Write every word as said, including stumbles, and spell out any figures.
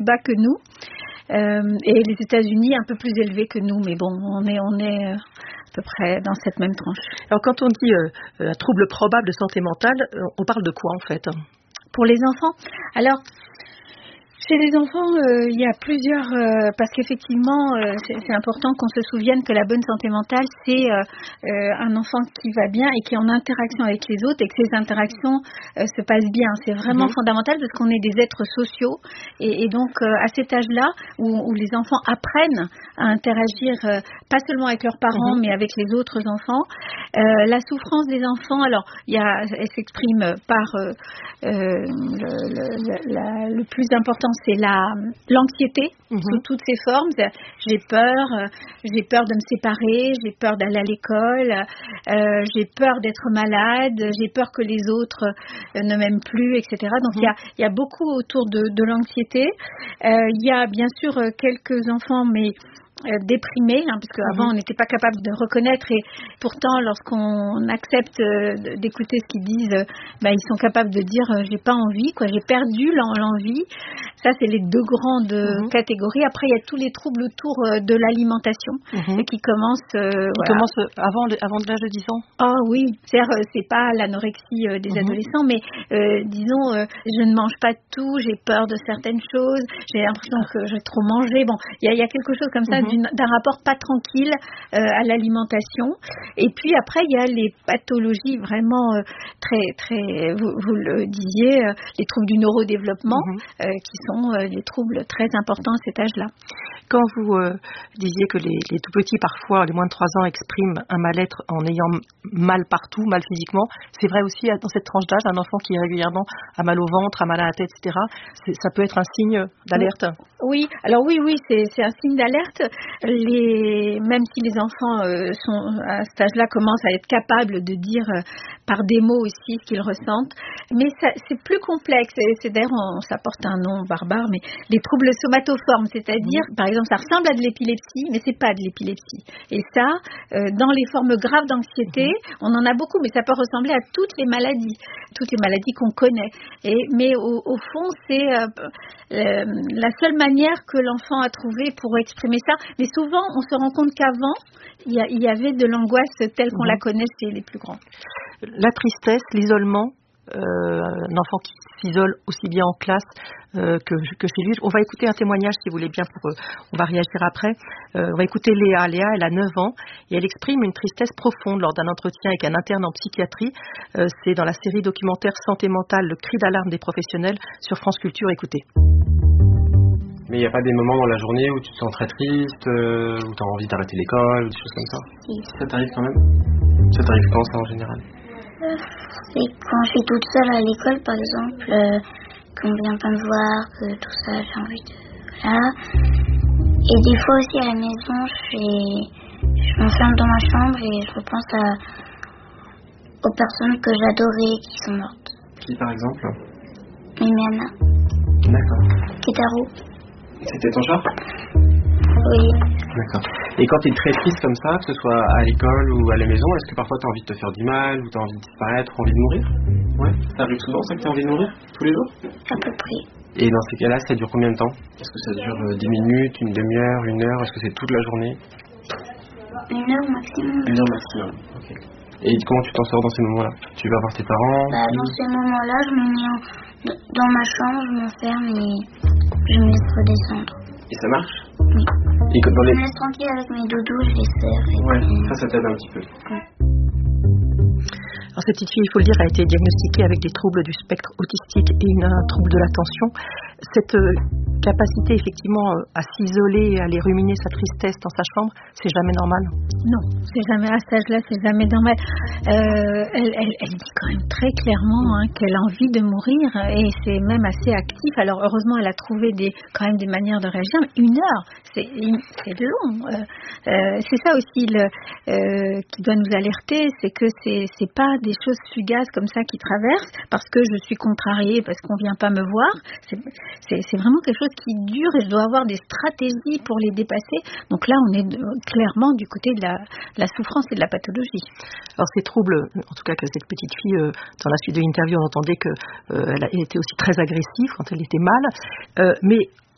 bas que nous. Euh, et les États-Unis un peu plus élevés que nous. Mais bon, on est, on est euh, à peu près dans cette même tranche. Alors quand on dit euh, un trouble probable de santé mentale, on parle de quoi en fait ? Pour les enfants ? Alors, chez les enfants, euh, il y a plusieurs... Euh, parce qu'effectivement, euh, c'est, c'est important qu'on se souvienne que la bonne santé mentale, c'est euh, euh, un enfant qui va bien et qui est en interaction avec les autres et que ces interactions euh, se passent bien. C'est vraiment mmh. fondamental parce qu'on est des êtres sociaux. Et, et donc, euh, à cet âge-là, où, où les enfants apprennent à interagir, euh, pas seulement avec leurs parents, mmh. mais avec les autres enfants, euh, la souffrance des enfants, alors, il y a, elle s'exprime par euh, euh, le, le, la, le plus important, c'est la, l'anxiété mmh. sous toutes ses formes. J'ai peur, euh, j'ai peur de me séparer, j'ai peur d'aller à l'école, euh, j'ai peur d'être malade, j'ai peur que les autres euh, ne m'aiment plus, et cetera. Donc il mmh. y, a, il y a beaucoup autour de, de l'anxiété. Euh, il y a bien sûr quelques enfants, mais Euh, déprimés, hein, parce qu'avant mmh. on n'était pas capable de reconnaître et pourtant lorsqu'on accepte euh, d'écouter ce qu'ils disent, euh, bah, ils sont capables de dire euh, j'ai pas envie, quoi, j'ai perdu l'en- l'envie. Ça c'est les deux grandes mmh. catégories. Après il y a tous les troubles autour euh, de l'alimentation mmh. qui commencent euh, qui voilà. commencent avant, avant l'âge de dix ans. Ah oh, oui, c'est c'est pas l'anorexie euh, des mmh. adolescents, mais euh, disons euh, je ne mange pas tout, j'ai peur de certaines choses, j'ai l'impression que j'ai trop mangé. Bon, il y a, y a quelque chose comme ça. Mmh. d'un rapport pas tranquille euh, à l'alimentation. Et puis après, il y a les pathologies vraiment euh, très, très, vous, vous le disiez, euh, les troubles du neurodéveloppement, mmh. euh, qui sont euh, des troubles très importants à cet âge-là. Quand vous euh, disiez que les, les tout-petits, parfois, les moins de trois ans, expriment un mal-être en ayant mal partout, mal physiquement, c'est vrai aussi dans cette tranche d'âge, un enfant qui régulièrement a mal au ventre, a mal à la tête, et cetera, c'est, ça peut être un signe d'alerte. Oui, alors oui, oui, c'est, c'est un signe d'alerte. Les, même si les enfants euh, sont à cet âge-là commencent à être capables de dire euh, par des mots aussi ce qu'ils ressentent, mais ça, c'est plus complexe. C'est, c'est d'ailleurs, on, ça porte un nom barbare, mais les troubles somatoformes, c'est-à-dire, mmh. par exemple, ça ressemble à de l'épilepsie, mais c'est pas de l'épilepsie. Et ça, euh, dans les formes graves d'anxiété, mmh. on en a beaucoup, mais ça peut ressembler à toutes les maladies, toutes les maladies qu'on connaît. Et mais au, au fond, c'est euh, euh, la seule manière que l'enfant a trouvé pour exprimer ça. Mais souvent, on se rend compte qu'avant, il y, a, il y avait de l'angoisse telle qu'on mmh. la connaît chez les plus grands. La tristesse, l'isolement, euh, un enfant qui s'isole aussi bien en classe euh, que, que chez lui. On va écouter un témoignage, si vous voulez bien, pour, euh, on va réagir après. Euh, on va écouter Léa. Léa, elle a neuf ans et elle exprime une tristesse profonde lors d'un entretien avec un interne en psychiatrie. Euh, c'est dans la série documentaire Santé mentale, le cri d'alarme des professionnels sur France Culture. Écoutez. Mais il n'y a pas des moments dans la journée où tu te sens très triste, euh, où tu as envie d'arrêter l'école, ou des choses comme ça? Si. Ça t'arrive quand même? Ça t'arrive quand, ça, en général? euh, C'est quand je suis toute seule à l'école, par exemple, euh, qu'on vient pas me voir, que tout ça, j'ai envie de... Voilà. Et des fois aussi à la maison, je, suis... je m'enferme dans ma chambre et je repense à... aux personnes que j'adorais qui sont mortes. Qui, par exemple? Mimiana. D'accord. Kitaro. C'était ton chat? Oui. D'accord. Et quand tu es très triste comme ça, que ce soit à l'école ou à la maison, est-ce que parfois tu as envie de te faire du mal, ou tu as envie de disparaître, ou envie de mourir? Ouais. Ça arrive souvent, ça, que tu as envie de mourir? Tous les jours? À peu près. Et dans ces cas-là, ça dure combien de temps? Est-ce que ça dure euh, dix minutes, une demi-heure, une heure? Est-ce que c'est toute la journée? Une heure maximum. Une heure maximum, ok. Et comment tu t'en sors dans ces moments-là? Tu vas voir tes parents? Bah, dans ces moments-là, je me mets en... dans ma chambre, je m'enferme et je me laisse redescendre. Et ça marche? Oui. Et dans les... Je me laisse tranquille avec mes doudous, je les serre. Ouais, puis... ça, ça t'aide un petit peu. Ouais. Alors cette petite fille, il faut le dire, a été diagnostiquée avec des troubles du spectre autistique et une, un trouble de l'attention. Cette euh, capacité effectivement euh, à s'isoler et à aller ruminer sa tristesse dans sa chambre, c'est jamais normal? Non, c'est jamais à cet âge-là, c'est jamais normal. Euh, elle, elle, elle dit quand même très clairement hein, qu'elle a envie de mourir et c'est même assez actif. Alors heureusement, elle a trouvé des, quand même des manières de réagir. Mais une heure, c'est, c'est long. Euh, euh, c'est ça aussi le, euh, qui doit nous alerter, c'est que c'est, c'est pas des choses fugaces comme ça qui traversent parce que je suis contrariée, parce qu'on vient pas me voir. C'est, c'est, c'est vraiment quelque chose qui dure et je dois avoir des stratégies pour les dépasser. Donc là, on est clairement du côté de la, de la souffrance et de la pathologie. Alors ces troubles, en tout cas que cette petite fille, euh, dans la suite de l'interview, on entendait qu'elle euh, était aussi très agressive quand elle était mal. Euh, mais